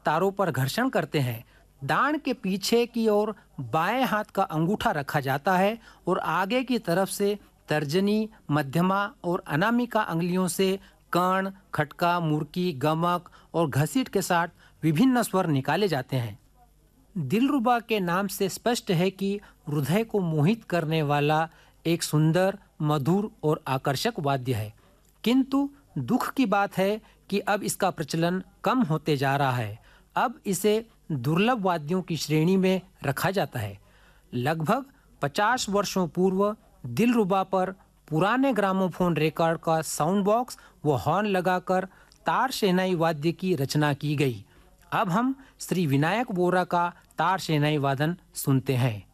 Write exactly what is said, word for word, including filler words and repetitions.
तारों पर घर्षण करते हैं। दांड के पीछे की ओर बाएं हाथ का अंगूठा रखा जाता है और आगे की तरफ से तर्जनी, मध्यमा और अनामिका अंगुलियों से कर्ण, खटका, मुर्की, गमक और घसीट के साथ विभिन्न स्वर निकाले जाते हैं। दिलरुबा के नाम से स्पष्ट है कि हृदय को मोहित करने वाला एक सुंदर, मधुर और आकर्षक वाद्य है। किंतु दुख की बात है कि अब इसका प्रचलन कम होते जा रहा है। अब इसे दुर्लभ वाद्यों की श्रेणी में रखा जाता है। लगभग पचास वर्षों पूर्व दिलरुबा पर पुराने ग्रामोफोन रिकॉर्ड का साउंड बॉक्स व हॉर्न लगाकर तार शहनाई वाद्य की रचना की गई। अब हम श्री विनायक बोरा का तार शहनाई वादन सुनते हैं।